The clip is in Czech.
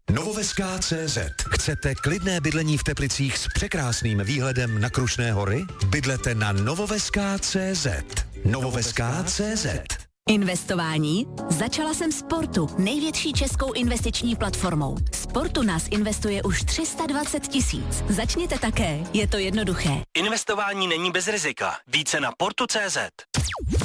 Novoveská.cz. Chcete klidné bydlení v Teplicích s překrásným výhledem na Krušné hory? Bydlete na Novoveská.cz. Novoveská.cz. Investování? Začala jsem Sportu, největší českou investiční platformou. Sportu nás investuje už 320 000. Začněte také, je to jednoduché. Investování není bez rizika. Více na Portu.cz.